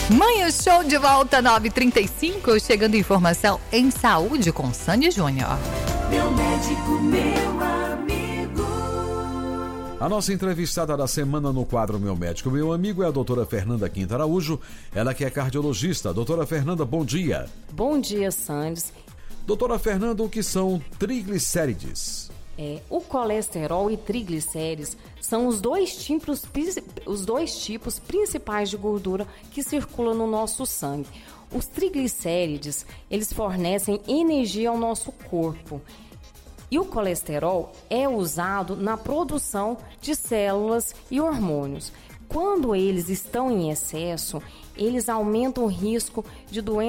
Manhã Show de volta, 9h35, chegando informação em saúde com Sandy Júnior. Meu médico, meu amigo. A nossa entrevistada da semana no quadro Meu Médico, Meu Amigo é a doutora Fernanda Quinta Araújo, ela que é cardiologista. Doutora Fernanda, bom dia. Bom dia, Sandy. Doutora Fernanda, o que são triglicérides? O colesterol e triglicérides são os dois tipos principais de gordura que circulam no nosso sangue. Os triglicérides, eles fornecem energia ao nosso corpo. E o colesterol é usado na produção de células e hormônios. Quando eles estão em excesso, eles aumentam o risco de doenças